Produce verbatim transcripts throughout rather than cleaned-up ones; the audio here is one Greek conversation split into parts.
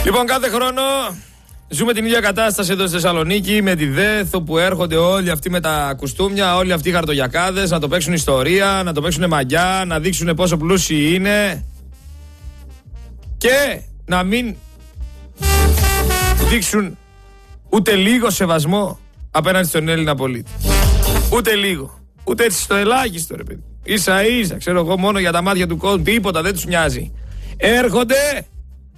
Λοιπόν, κάθε χρόνο ζούμε την ίδια κατάσταση εδώ στη Θεσσαλονίκη με τη ΔΕΘ, όπου έρχονται όλοι αυτοί με τα κουστούμια, όλοι αυτοί οι χαρτογιακάδες να το παίξουν ιστορία, να το παίξουν μαγιά, να δείξουν πόσο πλούσιοι είναι και να μην δείξουν ούτε λίγο σεβασμό απέναντι στον Έλληνα πολίτη. Ούτε λίγο. Ούτε έτσι στο ελάχιστο, ρε παιδί. Ίσα ίσα, ξέρω εγώ, μόνο για τα μάτια του κόσμου, τίποτα δεν τους νοιάζει. Έρχονται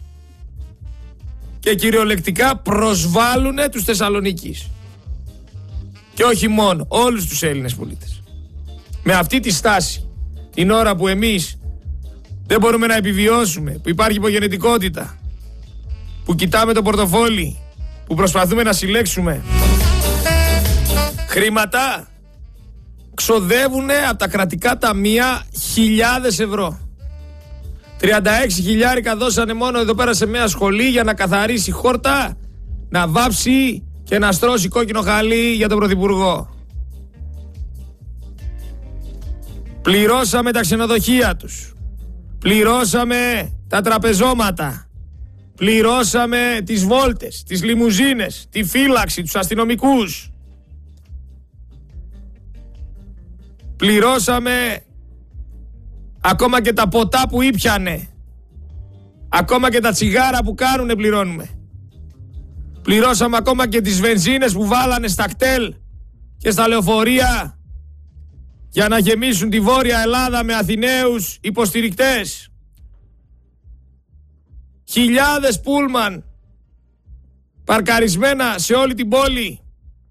και κυριολεκτικά προσβάλλουνε τους Θεσσαλονίκης. Και όχι μόνο, όλους τους Έλληνες πολίτες. Με αυτή τη στάση, την ώρα που εμείς δεν μπορούμε να επιβιώσουμε, που υπάρχει υπογενετικότητα, που κοιτάμε το πορτοφόλι, που προσπαθούμε να συλλέξουμε χρήματα, ξοδεύουνε από τα κρατικά ταμεία χιλιάδες ευρώ. τριάντα έξι χιλιάρικα δώσανε μόνο εδώ πέρα σε μια σχολή για να καθαρίσει χόρτα, να βάψει και να στρώσει κόκκινο χαλί για τον Πρωθυπουργό. Πληρώσαμε τα ξενοδοχεία τους. Πληρώσαμε τα τραπεζώματα. Πληρώσαμε τις βόλτες, τις λιμουζίνες, τη φύλαξη, τους αστυνομικούς. Πληρώσαμε ακόμα και τα ποτά που ήπιανε. Ακόμα και τα τσιγάρα που κάνουνε πληρώνουμε. Πληρώσαμε ακόμα και τις βενζίνες που βάλανε στα κτέλ και στα λεωφορεία για να γεμίσουν τη Βόρεια Ελλάδα με Αθηναίους υποστηρικτές. Χιλιάδες πούλμαν παρκαρισμένα σε όλη την πόλη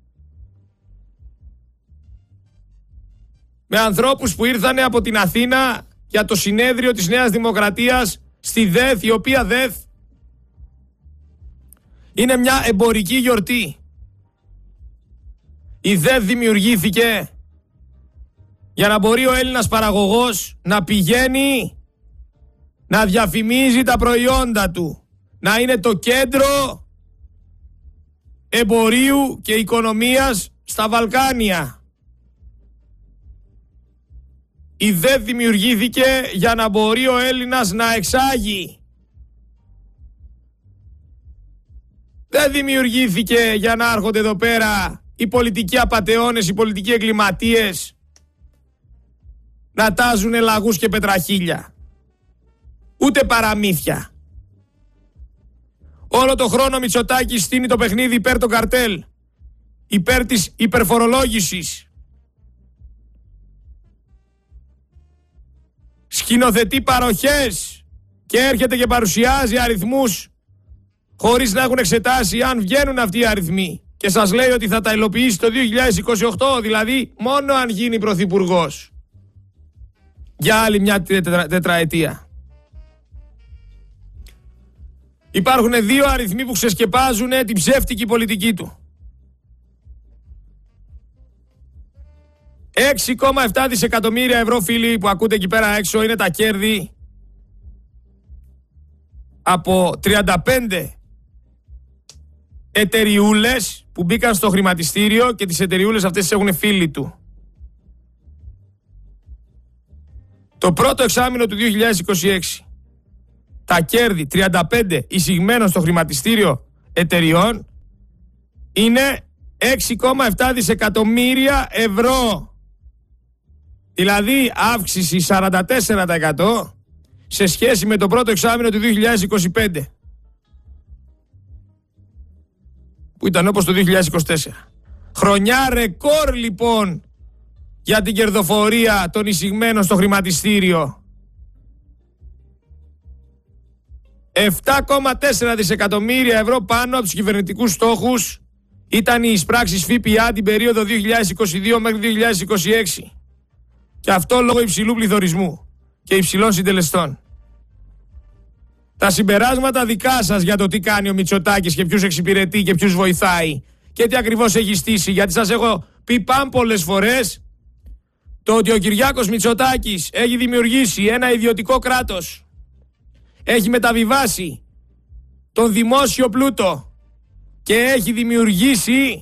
με ανθρώπους που ήρθανε από την Αθήνα για το συνέδριο της Νέας Δημοκρατίας στη ΔΕΘ, η οποία ΔΕΘ είναι μια εμπορική γιορτή. Η ΔΕΘ δημιουργήθηκε για να μπορεί ο Έλληνας παραγωγός να πηγαίνει να διαφημίζει τα προϊόντα του, να είναι το κέντρο εμπορίου και οικονομίας στα Βαλκάνια. Η ΔΕΘ δημιουργήθηκε για να μπορεί ο Έλληνας να εξάγει. Δεν δημιουργήθηκε για να έρχονται εδώ πέρα οι πολιτικοί απατεώνες, οι πολιτικοί εγκληματίες να τάζουν λαγούς και πετραχίλια. Ούτε παραμύθια. Όλο το χρόνο Μητσοτάκης στείνει το παιχνίδι υπέρ των καρτέλ, υπέρ της υπερφορολόγησης. Σκηνοθετεί παροχές και έρχεται και παρουσιάζει αριθμούς χωρίς να έχουν εξετάσει αν βγαίνουν αυτοί οι αριθμοί. Και σας λέει ότι θα τα υλοποιήσει το δύο χιλιάδες είκοσι οκτώ, δηλαδή μόνο αν γίνει πρωθυπουργός. Για άλλη μια τετρα, τετραετία. Υπάρχουν δύο αριθμοί που ξεσκεπάζουν την ψεύτικη πολιτική του. έξι κόμμα επτά δισεκατομμύρια ευρώ, φίλοι που ακούτε εκεί πέρα έξω, είναι τα κέρδη από τριάντα πέντε εταιριούλες που μπήκαν στο χρηματιστήριο και τις εταιριούλες αυτές έχουν φίλοι του. Το πρώτο εξάμηνο του δύο χιλιάδες είκοσι έξι τα κέρδη τριάντα πέντε εισηγμένων στο χρηματιστήριο εταιριών είναι έξι κόμμα επτά δισεκατομμύρια ευρώ. Δηλαδή αύξηση σαράντα τέσσερα τοις εκατό σε σχέση με το πρώτο εξάμηνο του δύο χιλιάδες είκοσι πέντε. Που ήταν όπως το δύο χιλιάδες είκοσι τέσσερα. Χρονιά ρεκόρ λοιπόν για την κερδοφορία των εισηγμένων στο χρηματιστήριο. επτά κόμμα τέσσερα δισεκατομμύρια ευρώ πάνω από τους κυβερνητικούς στόχους ήταν οι εισπράξεις ΦΠΑ την περίοδο δύο χιλιάδες είκοσι δύο μέχρι δύο χιλιάδες είκοσι έξι. Και αυτό λόγω υψηλού πληθωρισμού και υψηλών συντελεστών. Τα συμπεράσματα δικά σας για το τι κάνει ο Μητσοτάκης και ποιους εξυπηρετεί και ποιους βοηθάει και τι ακριβώς έχει στήσει, γιατί σας έχω πει πάμπολες φορές το ότι ο Κυριάκος Μητσοτάκης έχει δημιουργήσει ένα ιδιωτικό κράτος, έχει μεταβιβάσει τον δημόσιο πλούτο και έχει δημιουργήσει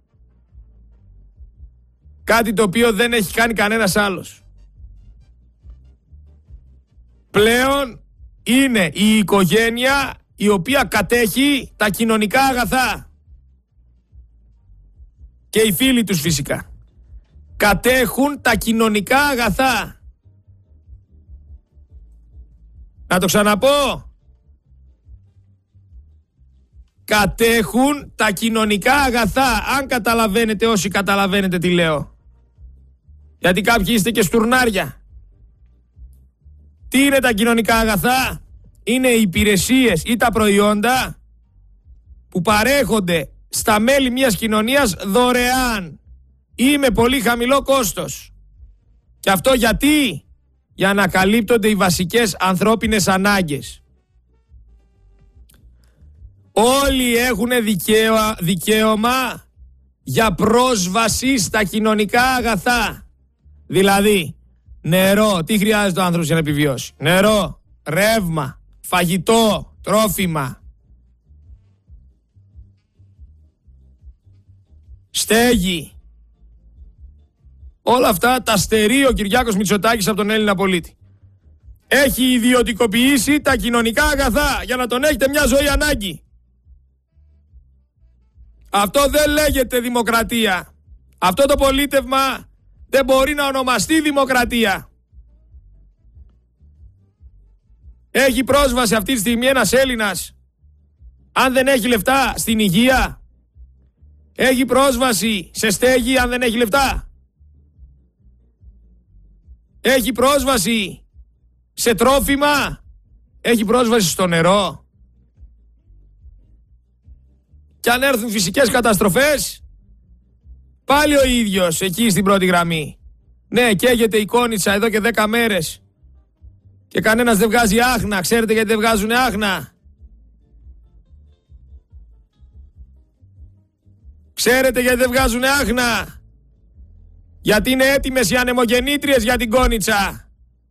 κάτι το οποίο δεν έχει κάνει κανένας άλλος. Πλέον είναι η οικογένεια η οποία κατέχει τα κοινωνικά αγαθά. Και οι φίλοι τους φυσικά. Κατέχουν τα κοινωνικά αγαθά. Να το ξαναπώ. Κατέχουν τα κοινωνικά αγαθά. Αν καταλαβαίνετε, όσοι καταλαβαίνετε τι λέω. Γιατί κάποιοι είστε και στουρνάρια. Τι είναι τα κοινωνικά αγαθά? Είναι οι υπηρεσίες ή τα προϊόντα που παρέχονται στα μέλη μιας κοινωνίας δωρεάν ή με πολύ χαμηλό κόστος. Και αυτό γιατί? Για να καλύπτονται οι βασικές ανθρώπινες ανάγκες. Όλοι έχουν δικαίωμα, δικαίωμα για πρόσβαση στα κοινωνικά αγαθά. Δηλαδή, νερό. Τι χρειάζεται ο άνθρωπος για να επιβιώσει? Νερό, ρεύμα, φαγητό, τρόφιμα. Στέγη. Όλα αυτά τα στερεί ο Κυριάκος Μητσοτάκης από τον Έλληνα πολίτη. Έχει ιδιωτικοποιήσει τα κοινωνικά αγαθά για να τον έχετε μια ζωή ανάγκη. Αυτό δεν λέγεται δημοκρατία. Αυτό το πολίτευμα δεν μπορεί να ονομαστεί δημοκρατία. Έχει πρόσβαση αυτή τη στιγμή ένας Έλληνας, αν δεν έχει λεφτά, στην υγεία? Έχει πρόσβαση σε στέγη αν δεν έχει λεφτά? Έχει πρόσβαση σε τρόφιμα? Έχει πρόσβαση στο νερό? Και αν έρθουν φυσικές καταστροφές, πάλι ο ίδιος εκεί στην πρώτη γραμμή. Ναι, καίγεται η Κόνιτσα εδώ και δέκα μέρες και κανένας δεν βγάζει άχνα. Ξέρετε γιατί δεν βγάζουν άχνα? Ξέρετε γιατί δεν βγάζουν άχνα? Γιατί είναι έτοιμες οι ανεμογεννήτριες για την Κόνιτσα.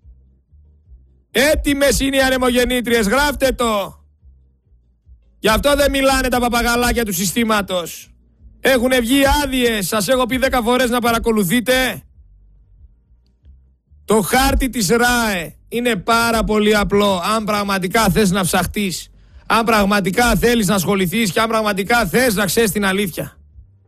Έτοιμες είναι οι ανεμογεννήτριες, γράφτε το. Γι' αυτό δεν μιλάνε τα παπαγαλάκια του συστήματος. Έχουν βγει άδειες, σας έχω πει δέκα φορές να παρακολουθείτε. Το χάρτη της ΡΑΕ είναι πάρα πολύ απλό. Αν πραγματικά θες να ψαχτείς, αν πραγματικά θέλεις να ασχοληθείς και αν πραγματικά θες να ξέρεις την αλήθεια.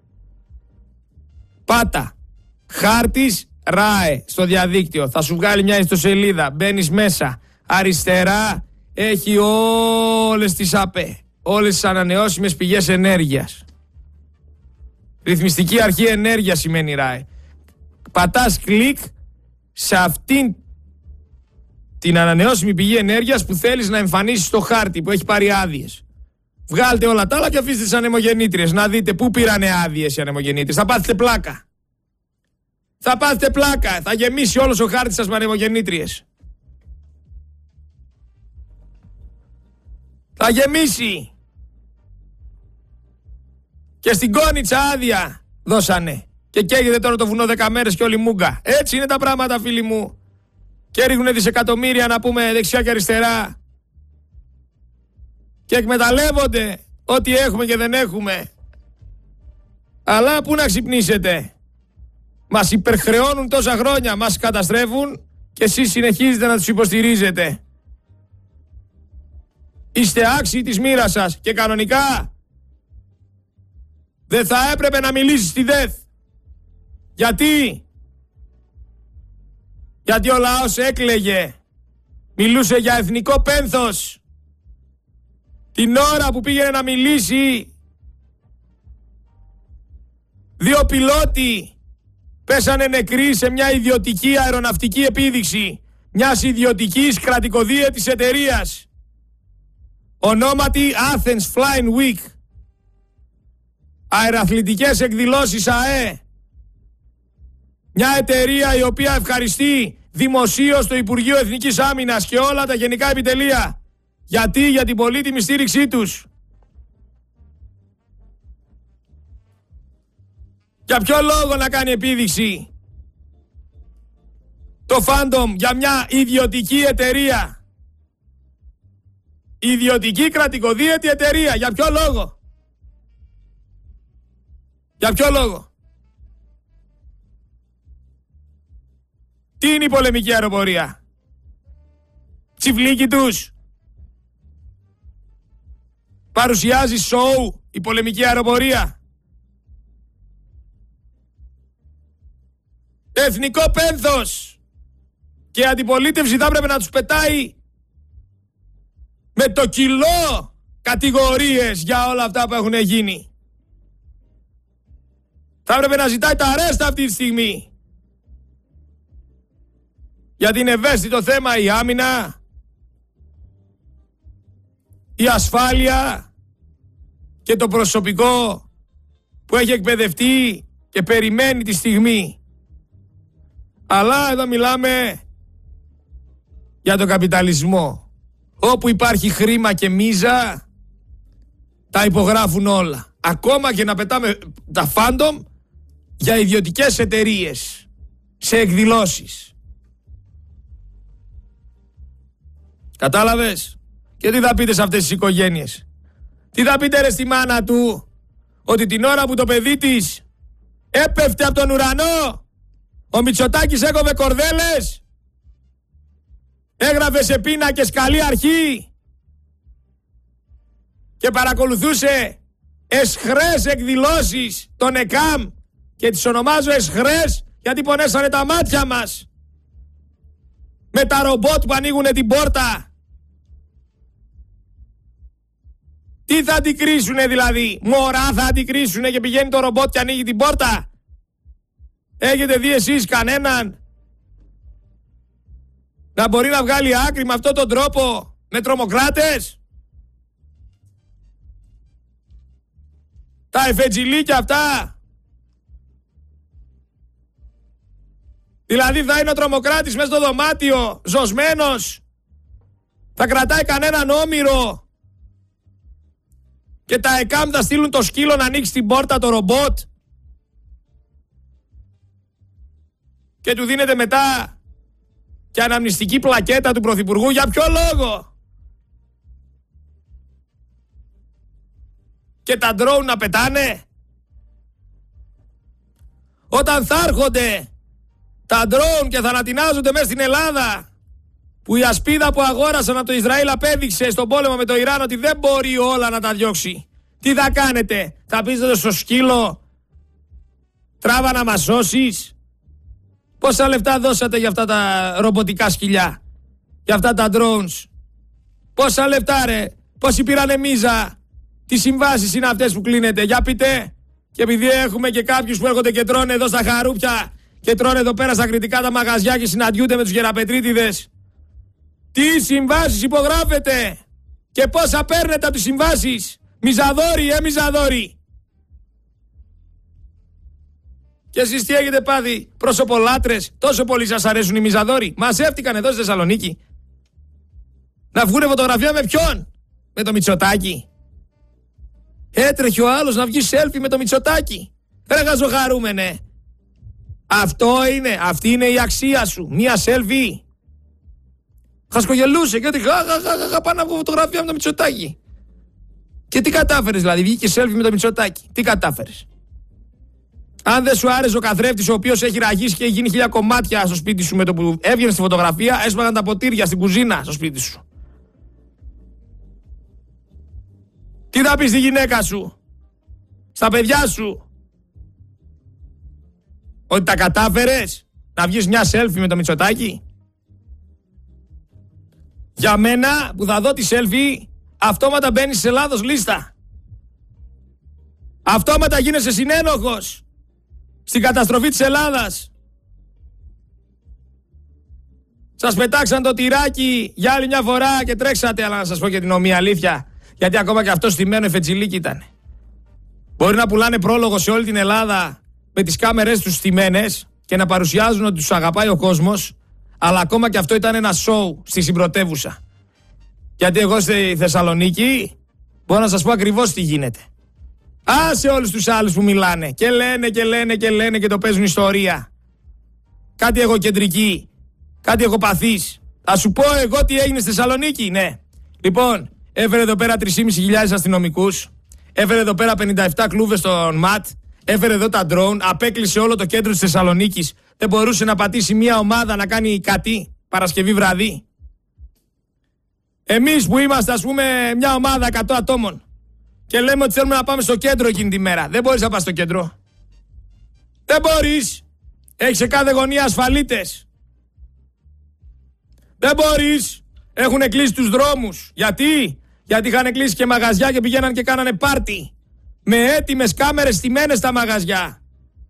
Πάτα χάρτης ΡΑΕ στο διαδίκτυο. Θα σου βγάλει μια ιστοσελίδα. Μπαίνεις μέσα. Αριστερά έχει όλες τις ΑΠΕ. Όλες τις ανανεώσιμες πηγές ενέργειας. Ρυθμιστική αρχή ενέργεια σημαίνει ΡΑΕ. Πατάς κλικ σε αυτήν την ανανεώσιμη πηγή ενέργειας που θέλεις να εμφανίσεις στο χάρτη που έχει πάρει άδειες. Βγάλτε όλα τα άλλα και αφήστε τις ανεμογεννήτριες να δείτε πού πήρανε άδειες οι ανεμογεννήτριες. Θα πάθετε πλάκα. Θα πάθετε πλάκα. Θα γεμίσει όλος ο χάρτης σας με ανεμογεννήτριες. Θα γεμίσει. Και στην Κόνιτσα άδεια δώσανε. Και καίγεται τώρα το βουνό δέκα μέρες και όλη μούγκα. Έτσι είναι τα πράγματα, φίλοι μου. Και ρίχνουνε δισεκατομμύρια να πούμε δεξιά και αριστερά. Και εκμεταλλεύονται ό,τι έχουμε και δεν έχουμε. Αλλά πού να ξυπνήσετε? Μας υπερχρεώνουν τόσα χρόνια, μας καταστρέφουν και εσείς συνεχίζετε να τους υποστηρίζετε. Είστε άξιοι της μοίρας σας και κανονικά δεν θα έπρεπε να μιλήσεις στη ΔΕΘ. Γιατί? Γιατί ο λαός έκλαιγε. Μιλούσε για εθνικό πένθος. Την ώρα που πήγαινε να μιλήσει, δύο πιλότοι πέσανε νεκροί σε μια ιδιωτική αεροναυτική επίδειξη μιας ιδιωτικής κρατικοδίαιτης εταιρείας. Ονόματι Athens Flying Week. Αεραθλητικές εκδηλώσεις ΑΕ. Μια εταιρεία η οποία ευχαριστεί δημοσίως το Υπουργείο Εθνικής Άμυνας και όλα τα γενικά επιτελεία. Γιατί? Για την πολύτιμη στήριξή τους. Για ποιο λόγο να κάνει επίδειξη το Phantom για μια ιδιωτική εταιρεία? Ιδιωτική κρατικοδίαιτη εταιρεία. Για ποιο λόγο? Για ποιο λόγο? Τι είναι η πολεμική αεροπορία? Τσιφλίκι τους? παρουσιάζει σοου η πολεμική αεροπορία. Εθνικό πένθος. Και η αντιπολίτευση θα έπρεπε να τους πετάει με το κιλό κατηγορίες για όλα αυτά που έχουν γίνει. Θα έπρεπε να ζητάει τα αρέστα αυτή τη στιγμή. Γιατί είναι ευαίσθητο θέμα η άμυνα, η ασφάλεια και το προσωπικό που έχει εκπαιδευτεί και περιμένει τη στιγμή. Αλλά εδώ μιλάμε για τον καπιταλισμό. Όπου υπάρχει χρήμα και μίζα, τα υπογράφουν όλα. Ακόμα και να πετάμε τα φάντομ για ιδιωτικές εταιρείες σε εκδηλώσεις. Κατάλαβες? Και τι θα πείτε σε αυτές τις οικογένειες? Τι θα πείτε ρε στη μάνα του? Ότι την ώρα που το παιδί της έπεφτε από τον ουρανό, ο Μητσοτάκης έκοβε κορδέλες, έγραφε σε πίνακες καλή αρχή και παρακολουθούσε εσχρές εκδηλώσεις των ΕΚΑΜ, και τις ονομάζω εσχρές γιατί πονέσανε τα μάτια μας με τα ρομπότ που ανοίγουνε την πόρτα. Τι θα αντικρίσουνε δηλαδή? Μωρά θα αντικρίσουνε και πηγαίνει το ρομπότ και ανοίγει την πόρτα? Έχετε δει εσείς κανέναν να μπορεί να βγάλει άκρη με αυτόν τον τρόπο με τρομοκράτες? Τα εφετζιλίκια αυτά. Δηλαδή θα είναι ο τρομοκράτης μέσα στο δωμάτιο, ζωσμένος, θα κρατάει κανέναν όμηρο και τα ΕΚΑΜ θα στείλουν το σκύλο να ανοίξει την πόρτα το ρομπότ και του δίνεται μετά και αναμνηστική πλακέτα του Πρωθυπουργού. Για ποιο λόγο? Και τα ντρόουν να πετάνε? Όταν θα έρχονται τα ντρόουν και θα ανατινάζονται μέσα στην Ελλάδα, που η ασπίδα που αγόρασαν από το Ισραήλ απέδειξε στον πόλεμο με το Ιράν ότι δεν μπορεί όλα να τα διώξει, τι θα κάνετε? Θα πείτε στο σκύλο τράβα να μας σώσεις? Πόσα λεφτά δώσατε για αυτά τα ρομποτικά σκυλιά, για αυτά τα drones? Πόσα λεφτά ρε? Πόσοι πήρανε μίζα? Τι συμβάσεις είναι αυτές που κλείνετε? Για πείτε. Και επειδή έχουμε και κάποιους που έρχονται και τρώνε εδώ στα χαρούπια και τρώνε εδώ πέρα στα κριτικά τα μαγαζιά και συναντιούνται με τους γεραπετρίτιδες, τι συμβάσεις υπογράφετε και πόσα παίρνετε από τις συμβάσεις? Μιζαδόροι, ε μιζαδόροι. Και εσείς τι έχετε πάθει? Προσωπολάτρες, τόσο πολύ σας αρέσουν οι μιζαδόροι? Μαζεύτηκαν εδώ στη Θεσσαλονίκη να βγουνε φωτογραφία με ποιον? Με το Μητσοτάκη. Έτρεχε ο άλλος να βγει σέλφι με το Μητσοτάκη. Ρε γαζοχαρούμενε. Αυτό είναι, αυτή είναι η αξία σου? Μία σέλφι? Χασκογελούσε και ότι γα, γα, γα, γα, πάω να βγω φωτογραφία με το Μητσοτάκη. Και τι κατάφερες δηλαδή? Βγήκε σέλφι με το Μητσοτάκη. Τι κατάφερες? Αν δεν σου άρεσε ο καθρέφτης ο οποίος έχει ραγίσει και έχει γίνει χίλια κομμάτια στο σπίτι σου με το που έβγαινε στη φωτογραφία, έσπαγαν τα ποτήρια στην κουζίνα στο σπίτι σου. Τι θα πεις στη γυναίκα σου? Στα παιδιά σου? Ότι τα κατάφερες να βγεις μια σέλφι με το Μητσοτάκη? Για μένα που θα δω τη σέλφι, αυτόματα μπαίνεις σε λάθος λίστα. Αυτόματα γίνεσαι συνένοχος στην καταστροφή της Ελλάδας. Σας πετάξαν το τυράκι για άλλη μια φορά και τρέξατε, αλλά να σας πω και την ομοία αλήθεια, γιατί ακόμα και αυτό στημένο εφετζιλίκι ήταν. Μπορεί να πουλάνε πρόλογο σε όλη την Ελλάδα με τις κάμερες τους στημένες και να παρουσιάζουν ότι τους αγαπάει ο κόσμος, αλλά ακόμα και αυτό ήταν ένα σοου στη συμπρωτεύουσα. Γιατί εγώ στη Θεσσαλονίκη μπορώ να σας πω ακριβώς τι γίνεται. Άσε όλους τους άλλους που μιλάνε και λένε και λένε και λένε και το παίζουν ιστορία. Κάτι εγωκεντρική, κάτι εγωπαθής. Θα σου πω εγώ τι έγινε στη Θεσσαλονίκη, ναι. Λοιπόν, έφερε εδώ πέρα τρεις χιλιάδες πεντακόσιους αστυνομικούς, έφερε εδώ πέρα πενήντα επτά κλούβες στον ΜΑΤ, έφερε εδώ τα ντρόουν, απέκλεισε όλο το κέντρο της Θεσσαλονίκης. Δεν μπορούσε να πατήσει μια ομάδα να κάνει κάτι Παρασκευή βραδύ. Εμείς που είμαστε, ας πούμε, μια ομάδα εκατό ατόμων, Και λέμε ότι θέλουμε να πάμε στο κέντρο εκείνη τη μέρα. Δεν μπορείς να πας στο κέντρο. Δεν μπορείς. Έχεις σε κάθε γωνία ασφαλίτες. Δεν μπορείς. Έχουν κλείσει τους δρόμους. Γιατί? Γιατί είχαν κλείσει και μαγαζιά και πηγαίναν και κάνανε πάρτι. Με έτοιμες κάμερες στημένες στα μαγαζιά.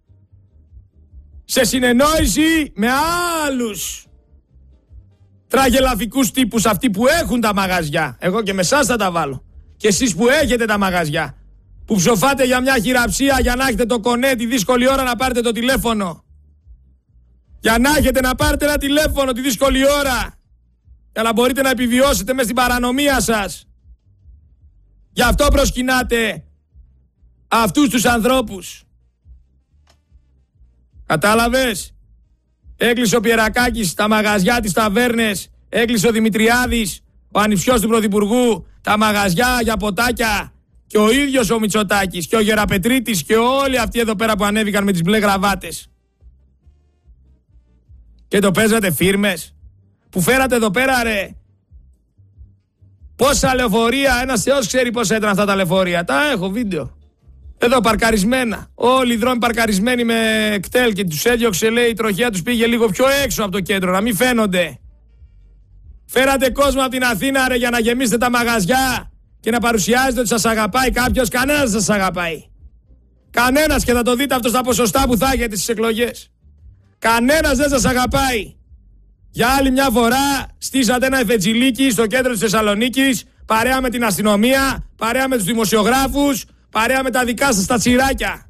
Σε συνεννόηση με άλλους τραγελαφικούς τύπους, αυτοί που έχουν τα μαγαζιά. Εγώ και με εσάς θα τα βάλω. Και εσείς που έχετε τα μαγαζιά. Που ψοφάτε για μια χειραψία για να έχετε το κονέ τη δύσκολη ώρα να πάρετε το τηλέφωνο. Για να έχετε να πάρετε ένα τηλέφωνο τη δύσκολη ώρα. Για να μπορείτε να επιβιώσετε μες στην παρανομία σας. Γι' αυτό προσκυνάτε αυτούς τους ανθρώπους. Κατάλαβες? Έκλεισε ο Πιερακάκης τα μαγαζιά, τις ταβέρνες. Έκλεισε ο Δημητριάδης, ο ανιψιός του Πρωθυπουργού, τα μαγαζιά για ποτάκια. Και ο ίδιος ο Μητσοτάκης και ο Γεραπετρίτης και όλοι αυτοί εδώ πέρα που ανέβηκαν με τις μπλε γραβάτες. Και το παίζατε φίρμες. Που φέρατε εδώ πέρα, ρε. Πόσα λεωφορεία, ένας θεός ξέρει πόσα ήταν αυτά τα λεωφορεία. Τα έχω βίντεο. Εδώ παρκαρισμένα. Όλοι οι δρόμοι παρκαρισμένοι με κτέλ και τους έδιωξε, λέει, η τροχιά τους πήγε λίγο πιο έξω από το κέντρο, να μην φαίνονται. Φέρατε κόσμο από την Αθήνα, ρε, για να γεμίσετε τα μαγαζιά και να παρουσιάζετε ότι σας αγαπάει κάποιος. Κανένας δεν σας αγαπάει. Κανένας, και θα το δείτε αυτό στα ποσοστά που θα έχετε στις εκλογές. Κανένας δεν σας αγαπάει. Για άλλη μια φορά στήσατε ένα εφετζιλίκι στο κέντρο της Θεσσαλονίκης, παρέα με την αστυνομία, παρέα με τους δημοσιογράφους, παρέα με τα δικά σας τα τσιράκια.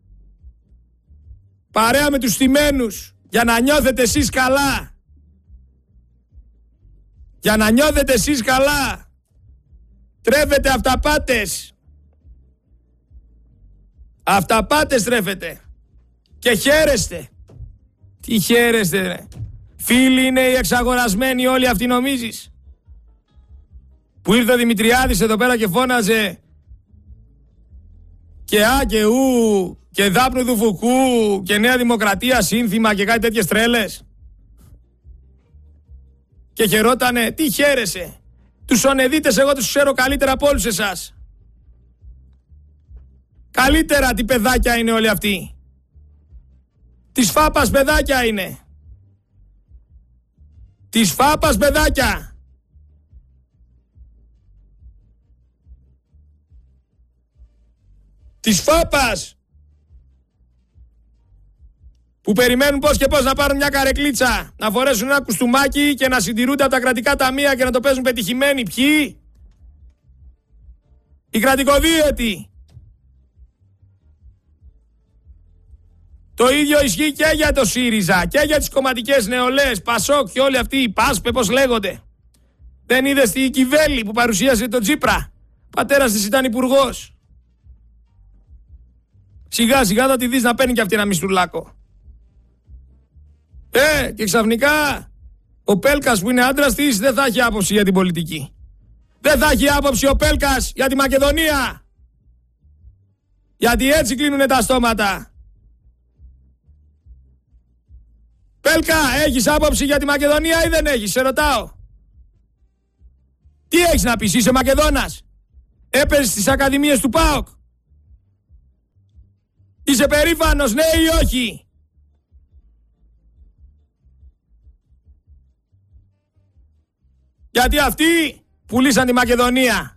Παρέα με τους στημένους, για να νιώθετε εσείς καλά. Για να νιώθετε εσείς καλά. Τρέφετε αυταπάτες. Αυταπάτες τρέφετε. Και χαίρεστε. Τι χαίρεστε, ρε. Φίλοι είναι οι εξαγορασμένοι όλοι αυτοί, νομίζεις? Που ήρθε ο Δημητριάδης εδώ πέρα και φώναζε και α και ου και δάπνου του Φουκού και Νέα Δημοκρατία σύνθημα και κάτι τέτοιες τρέλες. Και χαιρότανε. Τι χαίρεσαι? Τους ονεδίτες εγώ τους ξέρω καλύτερα από όλους εσάς. Καλύτερα τι παιδάκια είναι όλοι αυτοί. Της φάπας παιδάκια είναι. Της φάπας παιδάκια. Της φάπας. Που περιμένουν πώς και πώς να πάρουν μια καρεκλίτσα, να φορέσουν ένα κουστούμάκι και να συντηρούνται από τα κρατικά ταμεία και να το παίζουν πετυχημένοι. Ποιοι? Οι κρατικοδίαιτοι. Το ίδιο ισχύει και για το ΣΥΡΙΖΑ και για τις κομματικές νεολαίες, Πασόκ και όλοι αυτοί οι ΠΑΣΠΕ, πώς λέγονται. Δεν είδες τη Κιβέλη που παρουσίασε τον Τσίπρα? Πατέρας της ήταν υπουργός. Σιγά σιγά θα τη δεις να παίρνει και αυτή ένα μισθουλάκο. Ε, και ξαφνικά ο Πέλκας που είναι άντρας της δεν θα έχει άποψη για την πολιτική. Δεν θα έχει άποψη ο Πέλκας για τη Μακεδονία. Γιατί έτσι κλείνουνε τα στόματα. Πέλκα, έχεις άποψη για τη Μακεδονία ή δεν έχεις? Σε ρωτάω. Τι έχεις να πεις? Είσαι Μακεδόνας? Έπαιζες στις ακαδημίες του ΠΑΟΚ? Είσαι περήφανος, ναι ή όχι? Γιατί αυτοί πουλήσαν τη Μακεδονία.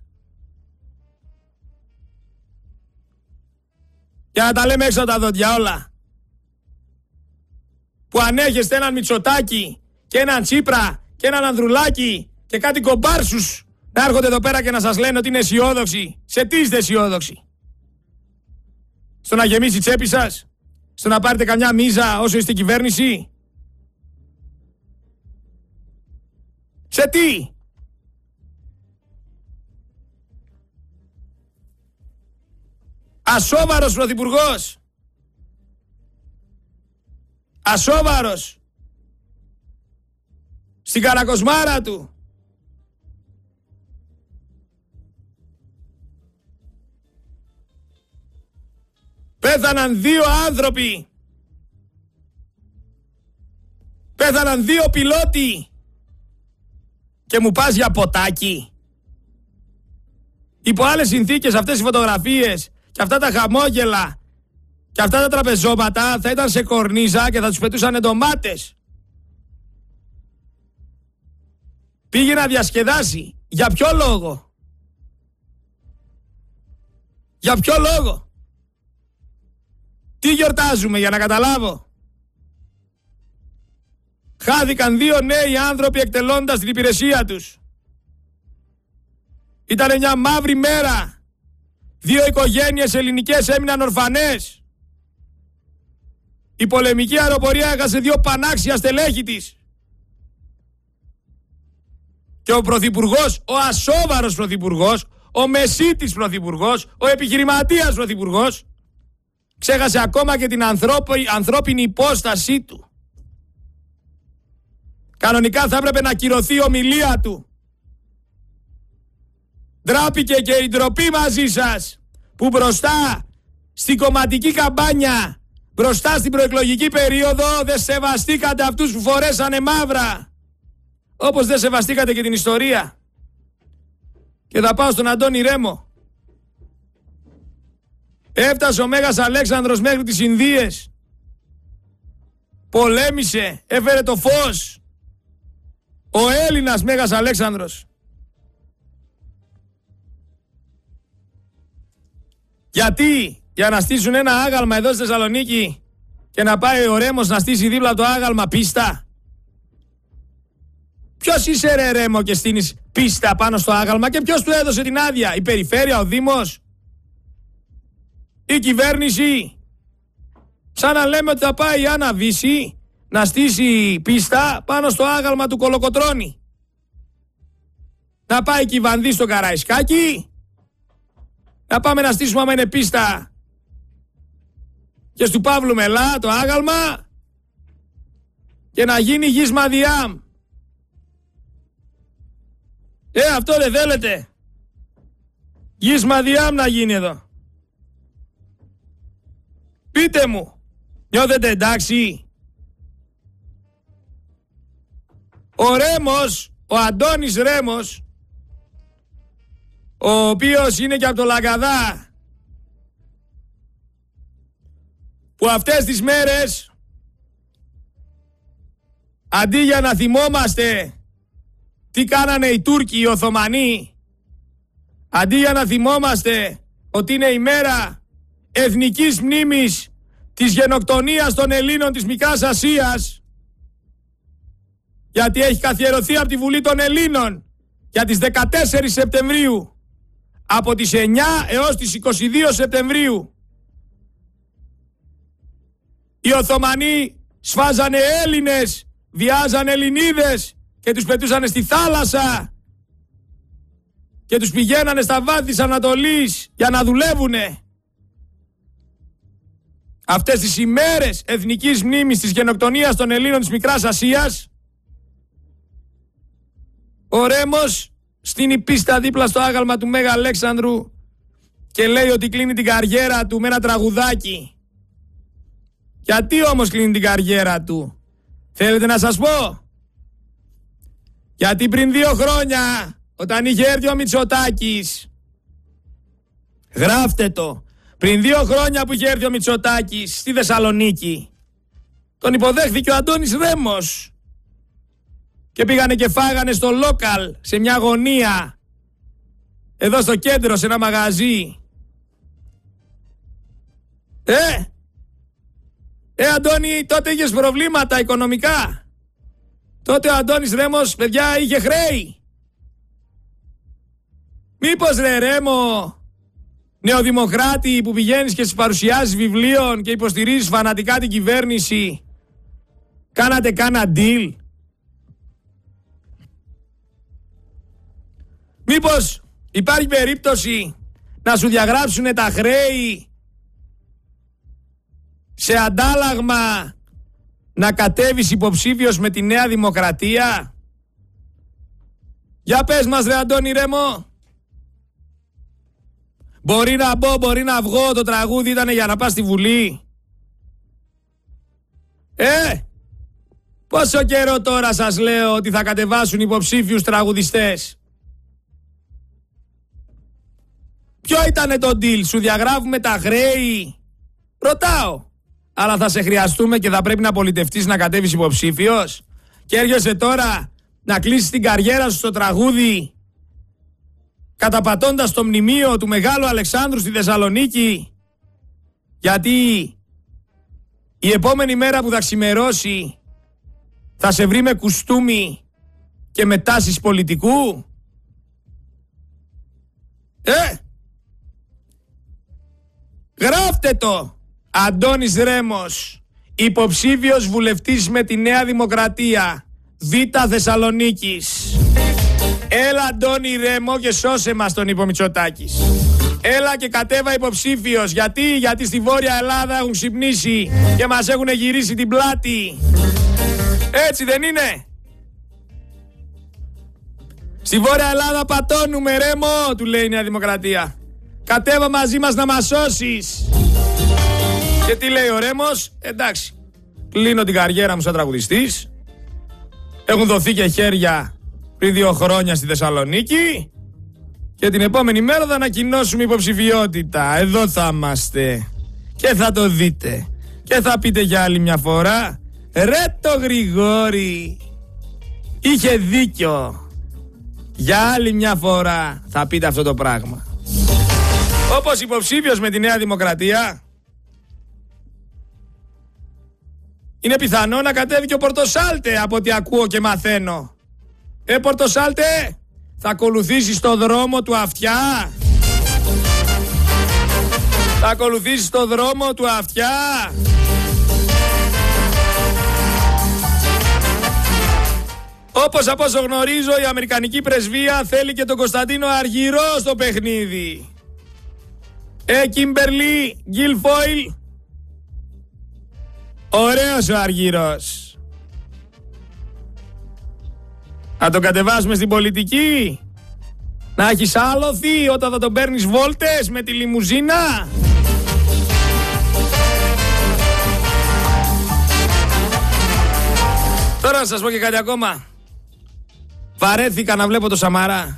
Για να τα λέμε έξω από τα δόντια όλα. Που ανέχεστε έναν Μητσοτάκη και έναν Τσίπρα και έναν Ανδρουλάκη και κάτι κομπάρσους να έρχονται εδώ πέρα και να σας λένε ότι είναι αισιόδοξοι. Σε τι είστε αισιόδοξοι? Στο να γεμίσει η τσέπη σας? Στο να πάρετε καμιά μίζα όσο είστε κυβέρνηση? Σε τι? Ασόβαρος πρωθυπουργός. Ασόβαρος. Στην καρακοσμάρα του. Πέθαναν δύο άνθρωποι. Πέθαναν δύο πιλότοι. Και μου πας για ποτάκι? Υπό άλλες συνθήκες αυτές οι φωτογραφίες και αυτά τα χαμόγελα και αυτά τα τραπεζώματα θα ήταν σε κορνίζα και θα τους πετούσαν ντομάτες. Πήγε να διασκεδάσει. Για ποιο λόγο? Για ποιο λόγο? Τι γιορτάζουμε, για να καταλάβω? Χάθηκαν δύο νέοι άνθρωποι εκτελώντας την υπηρεσία τους. Ήτανε μια μαύρη μέρα. Δύο οικογένειες ελληνικές έμειναν ορφανές. Η πολεμική αεροπορία έχασε δύο πανάξια στελέχη της. Και ο πρωθυπουργός, ο ασόβαρος πρωθυπουργός, ο μεσίτης πρωθυπουργός, ο επιχειρηματίας πρωθυπουργός, ξέχασε ακόμα και την ανθρώπι, ανθρώπινη υπόστασή του. Κανονικά θα έπρεπε να ακυρωθεί η ομιλία του. Ντράπηκε και η ντροπή μαζί σας, που μπροστά στην κομματική καμπάνια, μπροστά στην προεκλογική περίοδο, δεν σεβαστήκατε αυτούς που φορέσανε μαύρα. Όπως δεν σεβαστήκατε και την ιστορία. Και θα πάω στον Αντώνη Ρέμο. Έφτασε ο Μέγας Αλέξανδρος μέχρι τις Ινδίες. Πολέμησε, έφερε το φως. Ο Έλληνας Μέγας Αλέξανδρος. Γιατί? Για να στήσουν ένα άγαλμα εδώ στη Θεσσαλονίκη και να πάει ο Ρέμος να στήσει δίπλα το άγαλμα πίστα? Ποιος είσαι ρε Ρέμο και στείνεις πίστα πάνω στο άγαλμα, και ποιος του έδωσε την άδεια? Η περιφέρεια, ο Δήμος, η κυβέρνηση? Σαν να λέμε ότι θα πάει η Άννα Βύση να στήσει πίστα πάνω στο άγαλμα του Κολοκοτρώνη. Να πάει η Κυβανδή στο Καραϊσκάκι. Να πάμε να στήσουμε, άμα είναι πίστα, και στου Παύλου Μελά το άγαλμα, και να γίνει γης Μαδιάμ. Ε, αυτό δεν θέλετε? Γης Μαδιάμ να γίνει εδώ. Πείτε μου, νιώθετε εντάξει? Ο Ρέμος, ο Αντώνης Ρέμος, ο οποίος είναι και από το Λαγκαδά, που αυτές τις μέρες, αντί για να θυμόμαστε τι κάνανε οι Τούρκοι, οι Οθωμανοί, αντί για να θυμόμαστε ότι είναι η μέρα εθνικής μνήμης της γενοκτονίας των Ελλήνων της Μικράς Ασίας, γιατί έχει καθιερωθεί από τη Βουλή των Ελλήνων για τις δεκατέσσερις Σεπτεμβρίου, από τις εννιά έως τις είκοσι δύο Σεπτεμβρίου. Οι Οθωμανοί σφάζανε Έλληνες, βιάζανε Ελληνίδες και τους πετούσανε στη θάλασσα και τους πηγαίνανε στα βάθη της Ανατολής για να δουλεύουνε. Αυτές τις ημέρες εθνικής μνήμης της γενοκτονίας των Ελλήνων της Μικράς Ασίας, ο Ρέμος στείνει πίστα δίπλα στο άγαλμα του Μέγα Αλέξανδρου και λέει ότι κλείνει την καριέρα του με ένα τραγουδάκι. Γιατί όμως κλείνει την καριέρα του? Θέλετε να σας πω? Γιατί πριν δύο χρόνια, όταν είχε έρθει ο Μητσοτάκης, γράφτε το, πριν δύο χρόνια που είχε έρθει ο Μητσοτάκης στη Θεσσαλονίκη, τον υποδέχθηκε ο Αντώνης Ρέμος και πήγανε και φάγανε στο local, σε μια γωνία, εδώ στο κέντρο, σε ένα μαγαζί. Ε, ε Αντώνη, τότε είχες προβλήματα οικονομικά. Τότε ο Αντώνης Ρέμος, παιδιά, είχε χρέη. Μήπως ρε Ρέμο, νεοδημοκράτη που πηγαίνεις και στις παρουσιάσεις βιβλίων και υποστηρίζεις φανατικά την κυβέρνηση, κάνατε κάνα deal? Μήπως υπάρχει περίπτωση να σου διαγράψουνε τα χρέη σε αντάλλαγμα να κατέβεις υποψήφιος με τη Νέα Δημοκρατία? Για πες μας ρε Αντώνη Ρέμο. Μπορεί να μπω, μπορεί να βγω, το τραγούδι ήταν για να πας στη Βουλή. Ε, πόσο καιρό τώρα σας λέω ότι θα κατεβάσουν υποψήφιους τραγουδιστές? Ποιο ήτανε το deal, σου διαγράφουμε τα χρέη? Ρωτάω. Αλλά θα σε χρειαστούμε και θα πρέπει να πολιτευτείς, να κατέβεις υποψήφιος. Και έρχεσαι τώρα να κλείσεις την καριέρα σου στο τραγούδι καταπατώντας το μνημείο του Μεγάλου Αλεξάνδρου στη Θεσσαλονίκη. Γιατί η επόμενη μέρα που θα ξημερώσει θα σε βρει με κουστούμι και με τάσεις πολιτικού. Ε! Γράφτε το! Αντώνης Ρέμος, υποψήφιος βουλευτής με τη Νέα Δημοκρατία, Β Θεσσαλονίκης. Έλα Αντώνη Ρέμο και σώσε μας, τον είπε ο Μητσοτάκης. Έλα και κατέβα υποψήφιος. Γιατί? Γιατί στη Βόρεια Ελλάδα έχουν ξυπνήσει και μας έχουν γυρίσει την πλάτη. Έτσι δεν είναι? Στη Βόρεια Ελλάδα πατώνουμε, Ρέμο, του λέει η Νέα Δημοκρατία. Κατέβα μαζί μας να μας σώσεις. Και τι λέει ο Ρέμος? Εντάξει, κλείνω την καριέρα μου σαν τραγουδιστής. Έχουν δοθεί και χέρια πριν δύο χρόνια στη Θεσσαλονίκη. Και την επόμενη μέρα θα ανακοινώσουμε υποψηφιότητα. Εδώ θα είμαστε. Και θα το δείτε. Και θα πείτε για άλλη μια φορά, ρε το Γρηγόρη, είχε δίκιο. Για άλλη μια φορά θα πείτε αυτό το πράγμα. Όπως υποψήφιος με τη Νέα Δημοκρατία, είναι πιθανό να κατέβει και ο Πορτοσάλτε, από ό,τι ακούω και μαθαίνω. Ε, Πορτοσάλτε, θα ακολουθήσεις το δρόμο του αυτιά? Θα ακολουθήσεις το δρόμο του αυτιά? Όπως από όσο γνωρίζω, η Αμερικανική πρεσβεία θέλει και τον Κωνσταντίνο Αργυρό στο παιχνίδι. Ε, Κίμπερλι, Γκίλφοιλ, ωραίος ο Αργυρός. Να τον κατεβάσουμε στην πολιτική? Να έχεις άλοθη όταν θα τον παίρνεις βόλτες με τη λιμουζίνα? Τώρα να σας πω και κάτι ακόμα. Βαρέθηκα να βλέπω το Σαμαρά.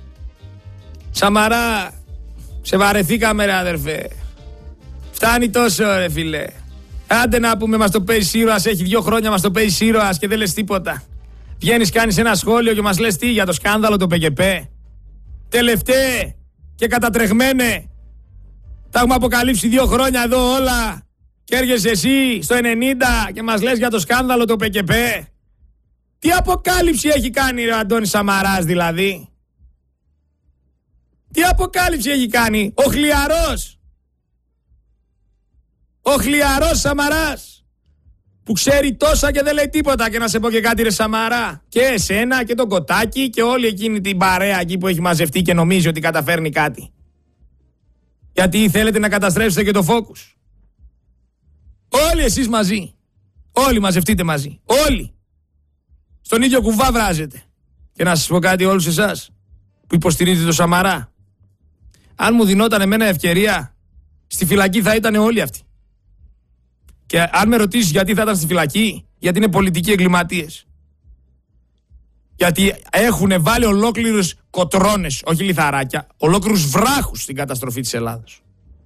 Σαμαρά, σε βαρεθήκαμε ρε αδερφέ. Φτάνει τόσο ρε φίλε. Άντε να πούμε, μας το παίζει ήρωας, έχει δύο χρόνια μας το παίζει ήρωας και δεν λες τίποτα. Βγαίνεις, κάνεις ένα σχόλιο και μας λες τι για το σκάνδαλο το ΠΚΠ? Τελευταίε και κατατρεχμένε. Τα έχουμε αποκαλύψει δύο χρόνια εδώ όλα. Και έρχεσαι εσύ στο ενενήντα και μας λες για το σκάνδαλο το ΠΚΠ. Τι αποκάλυψη έχει κάνει ο Αντώνης Σαμαράς δηλαδή? Τι αποκάλυψη έχει κάνει? Ο χλιαρός. Ο χλιαρός Σαμαράς, που ξέρει τόσα και δεν λέει τίποτα. Και να σε πω και κάτι ρε Σαμαρά, και εσένα και τον Κοτάκη και όλη εκείνη την παρέα εκεί που έχει μαζευτεί και νομίζει ότι καταφέρνει κάτι. Γιατί θέλετε να καταστρέψετε και το Focus. Όλοι εσείς μαζί. Όλοι μαζευτείτε μαζί. Όλοι. Στον ίδιο κουβά βράζετε. Και να σας πω κάτι όλους εσάς που υποστηρίζετε το Σαμαρά. Αν μου δινόταν εμένα ευκαιρία, στη φυλακή θα ήταν όλοι αυτοί. Και αν με ρωτήσεις γιατί θα ήταν στη φυλακή, γιατί είναι πολιτικοί εγκληματίες. Γιατί έχουν βάλει ολόκληρους κοτρώνες, όχι λιθαράκια, ολόκληρους βράχους στην καταστροφή της Ελλάδος.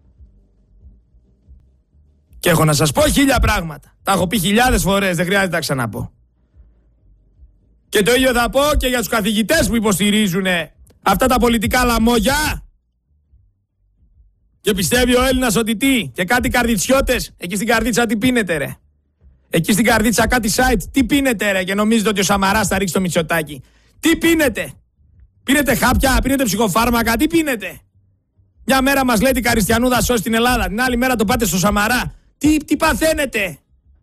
Και έχω να σας πω χίλια πράγματα. Τα έχω πει χιλιάδες φορές, δεν χρειάζεται να τα ξαναπώ. Και το ίδιο θα πω και για τους καθηγητές που υποστηρίζουν αυτά τα πολιτικά λαμόγια. Και πιστεύει ο Έλληνας ότι τι, και κάτι καρδιτσιώτες, εκεί στην καρδίτσα τι πίνετε ρε? Εκεί στην καρδίτσα κάτι site, τι πίνετε ρε? Και νομίζετε ότι ο Σαμαράς θα ρίξει το Μητσοτάκη? Τι πίνετε? Πίνετε χάπια, πίνετε ψυχοφάρμακα, τι πίνετε? Μια μέρα μας λέτε η Καριστιανούδα σώσει την Ελλάδα, την άλλη μέρα το πάτε στο Σαμαρά. Τι, τι παθαίνετε?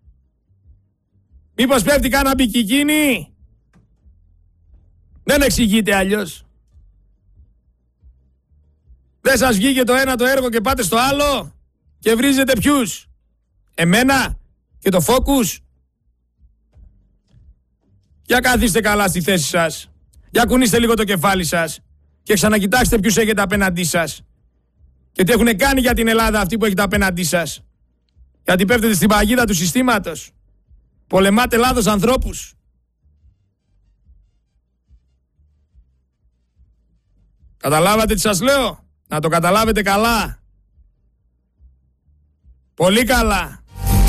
Μήπως πέφτει κάνα μπικικίνι? Δεν εξηγείται αλλιώς. Δεν σας βγήκε το ένα το έργο και πάτε στο άλλο και βρίζετε ποιους? Εμένα και το Focus? Για καθίστε καλά στη θέση σας. Για κουνήστε λίγο το κεφάλι σας και ξανακοιτάξτε ποιους έχετε απέναντί σας. Και τι έχουν κάνει για την Ελλάδα αυτοί που έχετε απέναντί σας. Γιατί πέφτετε στην παγίδα του συστήματος. Πολεμάτε λάθος ανθρώπους. Καταλάβατε τι σας λέω? Να το καταλάβετε καλά. Πολύ καλά.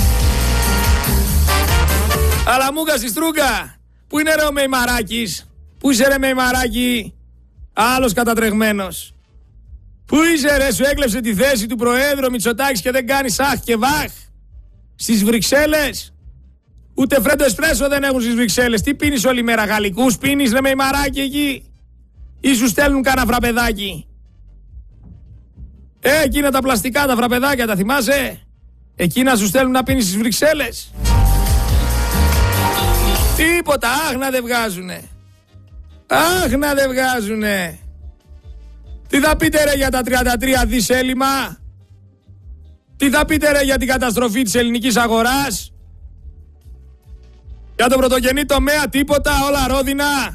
Αλλά μούγκα στη στρούγκα. Πού είναι ρε ο Μεϊμαράκης? Πού είσαι ρε Μεϊμαράκη? Άλλος κατατρεγμένος. Πού είσαι ρε? Σου έκλεψε τη θέση του Προέδρου Μητσοτάκης και δεν κάνεις αχ και βαχ. Στις Βρυξέλλες. Ούτε φρέντο εσπρέσο δεν έχουν στις Βρυξέλλες. Τι πίνεις όλη μέρα? Γαλλικούς πίνεις ρε Μεϊμαράκη εκεί? Ή σου στέλνουν κάνα φραπεδάκι? Ε, εκείνα τα πλαστικά τα φραπεδάκια τα θυμάσαι? Εκείνα σου στέλνουν να πίνεις στις Βρυξέλλες. Τίποτα, άχ να δεν βγάζουνε. Άχ να δεν βγάζουνε. Τι θα πείτε ρε για τα τριάντα τρία δις έλλειμμα? Τι θα πείτε ρε για την καταστροφή της ελληνικής αγοράς? Για τον πρωτογενή τομέα τίποτα, όλα ρόδινα.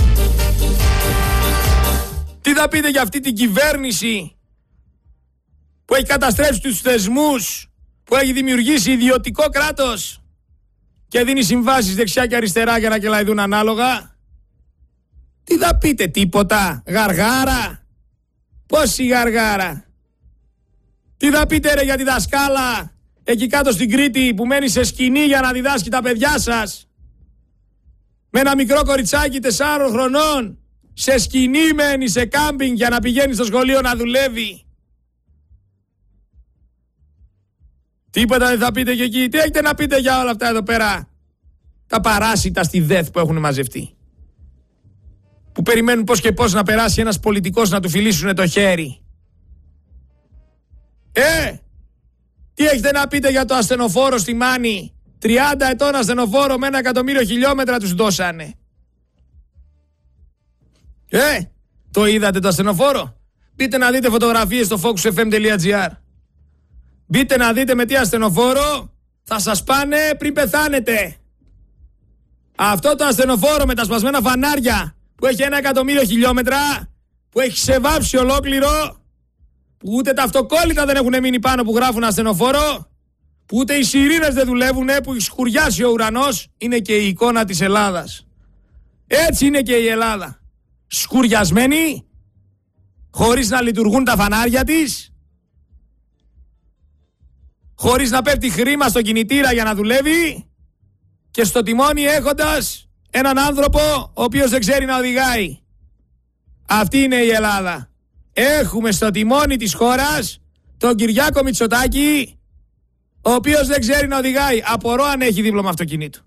Τι θα πείτε για αυτή την κυβέρνηση που έχει καταστρέψει τους θεσμούς, που έχει δημιουργήσει ιδιωτικό κράτος και δίνει συμβάσεις δεξιά και αριστερά για να κελαϊδούν ανάλογα? Τι θα πείτε? Τίποτα? Γαργάρα? Πόση γαργάρα? Τι θα πείτε ρε για τη δασκάλα εκεί κάτω στην Κρήτη που μένει σε σκηνή για να διδάσκει τα παιδιά σας? Με ένα μικρό κοριτσάκι τεσσάρων χρονών σε σκηνή μένει, σε κάμπινγκ για να πηγαίνει στο σχολείο να δουλεύει. Τίποτα δεν θα πείτε και εκεί? Τι έχετε να πείτε για όλα αυτά εδώ πέρα τα παράσιτα στη ΔΕΘ που έχουν μαζευτεί, που περιμένουν πώς και πώς να περάσει ένας πολιτικός να του φιλήσουν το χέρι? Ε, τι έχετε να πείτε για το ασθενοφόρο στη Μάνη? τριάντα ετών ασθενοφόρο με ένα εκατομμύριο χιλιόμετρα τους δώσανε. Ε, το είδατε το ασθενοφόρο? Μπείτε να δείτε φωτογραφίες στο focus f m dot g r. Μπείτε να δείτε με τι ασθενοφόρο θα σας πάνε πριν πεθάνετε. Αυτό το ασθενοφόρο με τα σπασμένα φανάρια που έχει ένα εκατομμύριο χιλιόμετρα, που έχει ξεβάψει ολόκληρο, που ούτε τα αυτοκόλλητα δεν έχουν μείνει πάνω που γράφουν ασθενοφόρο, που ούτε οι σιρήνες δεν δουλεύουν, που έχει σκουριάσει ο ουρανός, είναι και η εικόνα της Ελλάδας. Έτσι είναι και η Ελλάδα. Σκουριασμένη, χωρίς να λειτουργούν τα φανάρια της, χωρίς να πέφτει χρήμα στο κινητήρα για να δουλεύει και στο τιμόνι έχοντας έναν άνθρωπο ο οποίος δεν ξέρει να οδηγάει. Αυτή είναι η Ελλάδα. Έχουμε στο τιμόνι της χώρας τον Κυριάκο Μητσοτάκη, ο οποίος δεν ξέρει να οδηγάει. Απορώ αν έχει δίπλωμα αυτοκινήτου.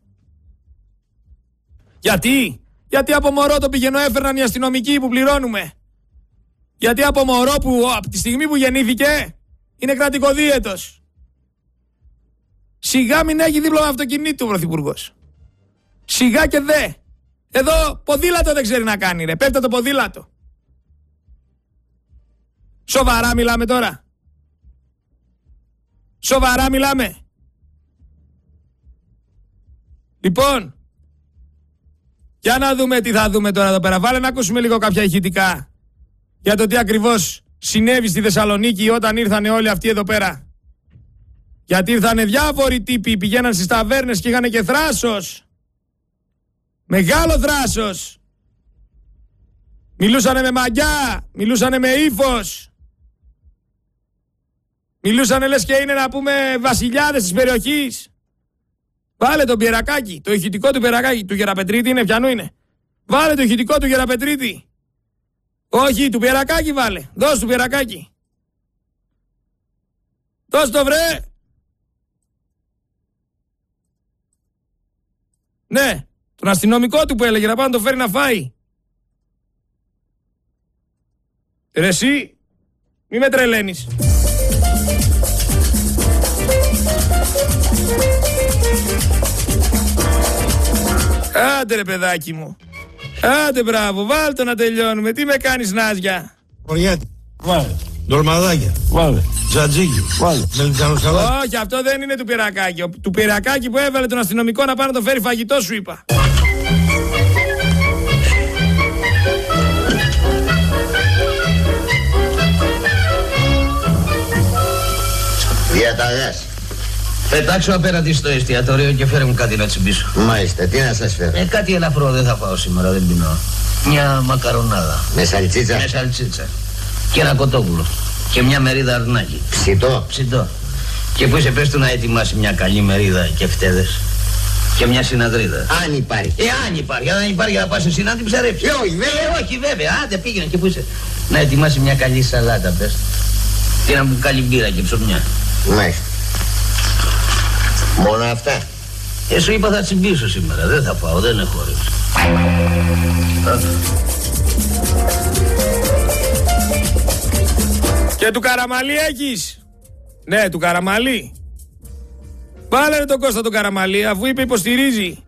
Γιατί? Γιατί από μωρό το πηγαίνω έφερναν οι αστυνομικοί που πληρώνουμε. Γιατί από μωρό που από τη στιγμή που γεννήθηκε είναι κρατικοδίαιτος. Σιγά μην έχει δίπλωμα αυτοκινήτου ο Πρωθυπουργός. Σιγά και δε. Εδώ ποδήλατο δεν ξέρει να κάνει ρε. Πέφτει το ποδήλατο. Σοβαρά μιλάμε τώρα? Σοβαρά μιλάμε? Λοιπόν, για να δούμε τι θα δούμε τώρα εδώ πέρα. Βάλε να ακούσουμε λίγο κάποια ηχητικά για το τι ακριβώς συνέβη στη Θεσσαλονίκη όταν ήρθανε όλοι αυτοί εδώ πέρα. Γιατί ήρθανε διάφοροι τύποι, πηγαίναν στις ταβέρνες και είχαν και θράσος. Μεγάλο θράσος. Μιλούσανε με μαγιά, μιλούσανε με ύφος. Μιλούσανε λες και είναι να πούμε βασιλιάδες της περιοχής. Βάλε τον Πιερακάκη, το ηχητικό του Πιερακάκη. Του Γεραπετρίτη είναι, ποιανού είναι? Βάλε το ηχητικό του Γεραπετρίτη. Όχι, του Πιερακάκη βάλε. Δώσ' του Πιερακάκη. Δώσ' το βρε. Ναι, τον αστυνομικό του που έλεγε να πάει να το φέρει να φάει. Ρε εσύ, μη με τρελαίνεις. Άντε ρε παιδάκι μου. Άντε μπράβο, βάλ' το να τελειώνουμε. Τι με κάνεις νάζια? Οριάτη, βάλε. Ντολμαδάκια, βάλε. Τζατζίκι, βάλε. Μελιτζανοσαλάτι. Όχι, αυτό δεν είναι του Πυρακάκη. Του Πυρακάκη που έβαλε τον αστυνομικό να πάει να το φέρει φαγητό σου είπα. Διαταγάς. Πετάξω απέναντι στο εστιατόριο και φέρε μου κάτι να τσιμπήσω. Μάλιστα, τι να σας φέρω? Ε, κάτι ελαφρό δεν θα πάω σήμερα, δεν πεινώ. Μια μακαρονάδα. Με σαλτσίτσα? Με σαλτσίτσα. και ένα κοτόπουλο. Και μια μερίδα αρνάκι. Ψητό. Ψητό. Και που είσαι πες του να ετοιμάσει μια καλή μερίδα και φτέδες. Και μια συναδρίδα. Αν υπάρχει. Ε, αν υπάρχει. Αν δεν υπάρχει θα πας εσύ να την ψαρέψεις. Ε, όχι βέβαια. Ε, όχι βέβαια. Άντε πήγαινε και που είσαι. Να ετοιμάσει μια καλή σαλάτα πες. Και ένα μπουκάλι μπύρα και ψωμιά. Μάλιστα. Μόνο αυτά. Ε, σου είπα θα τσιμπήσω σήμερα. Δεν θα πάω. Δεν έχω όρεξη. Και του Καραμαλή έχεις? Ναι, του Καραμαλή. Βάλε ρε τον Κώστα τον Καραμαλή, αφού είπε υποστηρίζει.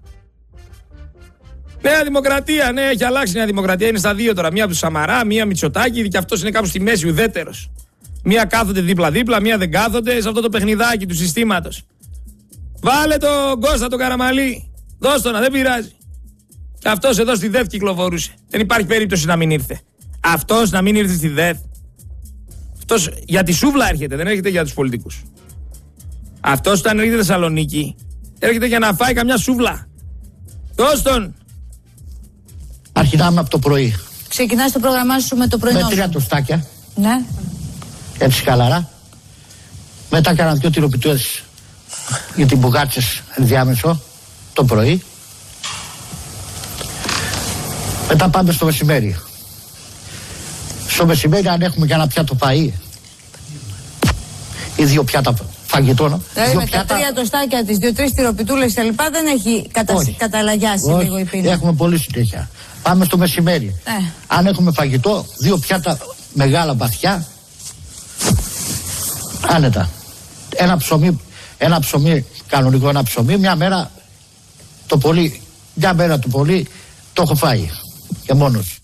Νέα Δημοκρατία, ναι, έχει αλλάξει η Νέα Δημοκρατία. Είναι στα δύο τώρα. Μία από του Σαμαρά, μία Μητσοτάκη, και αυτός είναι κάπου στη μέση, ουδέτερος. Μία κάθονται δίπλα-δίπλα, μία δεν κάθονται σε αυτό το παιχνιδάκι του συστήματος. Βάλε τον Κώστα τον Καραμαλή. Δώσ' το να, δεν πειράζει. Και αυτός εδώ στη ΔΕΘ κυκλοφορούσε. Δεν υπάρχει περίπτωση να μην ήρθε. Αυτός να μην ήρθε στη ΔΕΘ. Αυτός για τη σούβλα έρχεται, δεν έρχεται για τους πολιτικούς. Αυτός όταν έρχεται στη Θεσσαλονίκη, έρχεται για να φάει καμιά σούβλα. Δώσ' τον. Αρχινάμε από το πρωί. Ξεκινάς το πρόγραμμά σου με το πρωινό. Με τρία τοστάκια. Ναι. Έτσι χαλαρά. Μετά έκανα δύο τυροπιτούες για την μπουγάτσες ενδιάμεσο το πρωί. Μετά πάμε στο μεσημέρι. Στο μεσημέρι αν έχουμε και ένα πιάτο φαΐ ή δύο πιάτα φαγητών. Δηλαδή με πιάτα... τα τρία τοστάκια, τις δύο-τρεις τυροπιτούλες και λοιπά δεν έχει κατα... καταλαγιάσει Όχι. Λίγο η πείνα. Έχουμε πολύ συνέχεια. Πάμε στο μεσημέρι. Ε. Αν έχουμε φαγητό, δύο πιάτα μεγάλα μπαθιά. Άνετα. Ένα ψωμί, ένα ψωμί, κανονικό ένα ψωμί, μια μέρα το πολύ, μια μέρα το πολύ το έχω φάει. Και μόνος.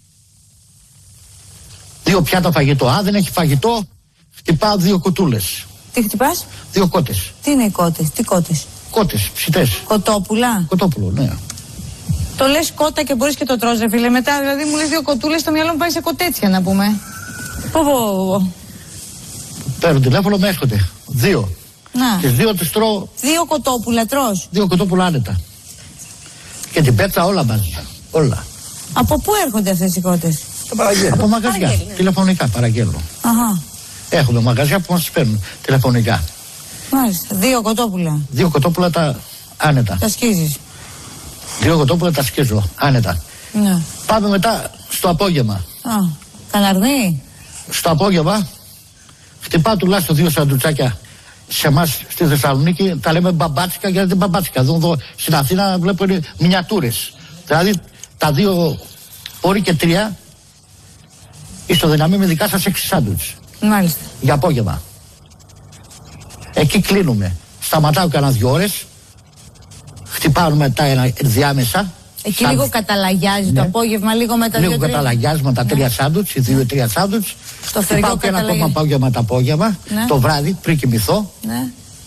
Δύο πιάτα φαγητό. Αν δεν έχει φαγητό, χτυπάω δύο κουτούλες. Τι χτυπάς? Δύο κότες. Τι είναι οι κότες, τι κότες? Κότες, ψητές. Κοτόπουλα. Κοτόπουλο, ναι. Το λες κότα και μπορείς και το τρως ρε φίλε. Μετά δηλαδή μου λες δύο κοτούλες, το μυαλό μου πάει σε κοτέτσια να πούμε. Πω πω πω. Παίρνω τηλέφωνο, με έρχονται. Δύο. Να. Τις δύο τις τρώω. Δύο κοτόπουλα τρως. Δύο κοτόπουλα άνετα. Και την πέτσα όλα μαζί. Όλα. Από πού έρχονται αυτές οι κότες? Από μαγαζιά. Ναι. Τηλεφωνικά παραγγέλνω. Αχα. Έχουμε μαγαζιά που μας παίρνουν τηλεφωνικά. Μάλιστα. Δύο κοτόπουλα. Δύο κοτόπουλα τα άνετα. Τα σκίζεις. Δύο κοτόπουλα τα σκίζω άνετα. Ναι. Πάμε μετά στο απόγευμα. Α, καναρδί. Στο απόγευμα χτυπά τουλάχιστον δύο σαντουτσάκια σε εμάς στη Θεσσαλονίκη. Τα λέμε μπαμπάτσικα γιατί δεν μπαμπάτσικα. Εδώ, εδώ στην Αθήνα βλέπω είναι μινιατούρες. Δηλαδή τα δύο ώρι και τρία ισοδυναμεί με δικά σας έξι σάντουιτς. Μάλιστα. Για απόγευμα. Εκεί κλείνουμε. Σταματάω κανένα δύο ώρες. Χτυπάω μετά ένα διάμεσα. Εκεί σαν... λίγο καταλαγιάζει ναι. Το απόγευμα, λίγο με τα λίγο δύο τρία. καταλαγιάζει με τα τρία ναι. Σάντουιτς, οι δύο ή τρία σάντουιτς. Το χτυπάω και ένα ακόμα απόγευμα το απόγευμα. Ναι. Το βράδυ πριν κοιμηθώ. Ναι.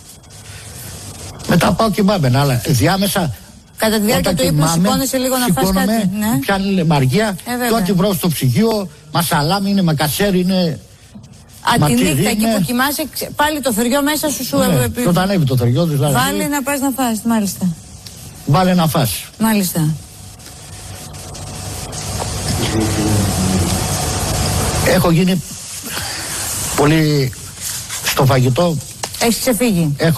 Μετά πάω κοιμάμαι. Αλλά διάμεσα. Κατά τη διάρκεια του ύπνου σηκώνεσαι λίγο να φας κάτι. Ναι. Πιάνει λεμαργία. Ε, και ό,τι βρω στο ψυγείο. Μασαλάμι είναι, μακασέρι είναι. Α, τη νύχτα εκεί που κοιμάσαι, πάλι το θεριό μέσα σου σου ναι, επί... Όταν ανέβει το θεριό δηλαδή. Βάλε να πας να φας, μάλιστα. Βάλε να φας. Μάλιστα. Έχω γίνει πολύ στο φαγητό. Έχεις ξεφύγει. Έχω